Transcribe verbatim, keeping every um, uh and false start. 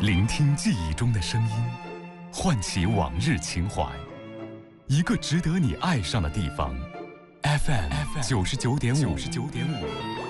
聆听记忆中的声音，唤起往日情怀。一个值得你爱上的地方 ，F M 九十九点五。九十九点五。